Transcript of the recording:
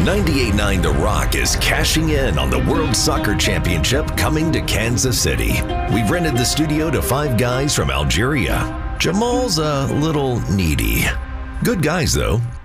98.9 The Rock is cashing in on the World Soccer Championship coming to Kansas City. We've rented the studio to 5 guys from Algeria. Jamal's a little needy. Good guys, though.